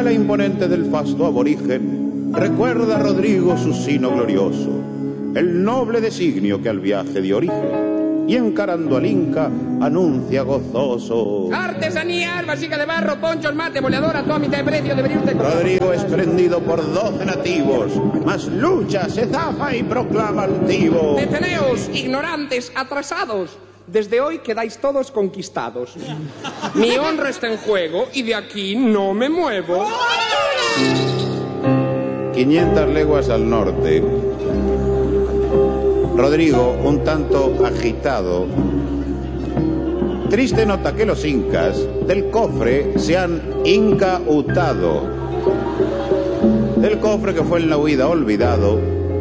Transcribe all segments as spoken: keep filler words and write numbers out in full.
estela imponente del fasto aborigen recuerda a Rodrigo su sino glorioso, el noble designio que al viaje dio origen, y encarando al Inca anuncia gozoso: artesanías, vasija de barro, ponchos, mate, boleadora, todo a mitad de precio, debería usted... Rodrigo es prendido por doce nativos, mas lucha, se zafa y proclama altivo: deteneos, ignorantes, atrasados. Desde hoy quedáis todos conquistados. Mi honra está en juego y de aquí no me muevo. quinientas leguas al norte. Rodrigo, un tanto agitado, triste nota que los incas del cofre se han incautado. Del cofre que fue en la huida olvidado,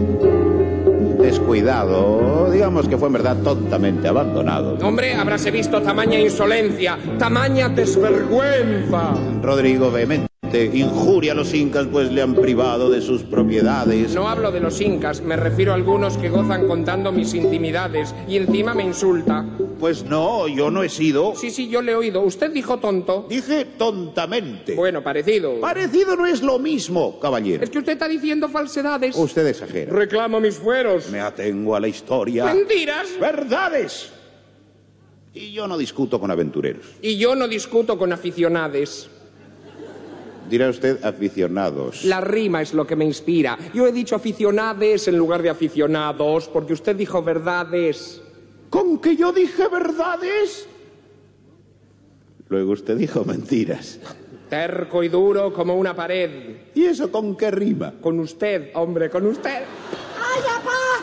descuidado, digamos que fue en verdad tontamente abandonado. Hombre, habráse visto tamaña insolencia, tamaña desvergüenza. Rodrigo vehemente injuria a los incas, pues le han privado de sus propiedades. No hablo de los incas, me refiero a algunos que gozan contando mis intimidades y encima me insulta. Pues no, yo no he sido. Sí, sí, yo le he oído. Usted dijo tonto. Dije tontamente. Bueno, parecido. Parecido no es lo mismo, caballero. Es que usted está diciendo falsedades. Usted exagera. Reclamo mis fueros. Me atengo a la historia. Mentiras. Verdades. Y yo no discuto con aventureros. Y yo no discuto con aficionades. Dirá usted aficionados. La rima es lo que me inspira. Yo he dicho aficionades en lugar de aficionados, porque usted dijo verdades. ¿Con que yo dije verdades? Luego usted dijo mentiras. Terco y duro como una pared. ¿Y eso con qué rima? Con usted, hombre, con usted. ¡Haya paz!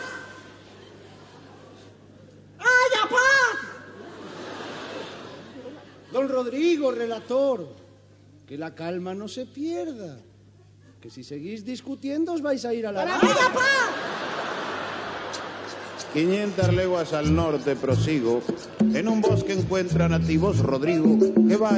¡Haya paz! Don Rodrigo, relator, que la calma no se pierda, que si seguís discutiendo os vais a ir a la... ¡Haya paz! quinientas leguas al norte prosigo, en un bosque encuentra nativos Rodrigo, que va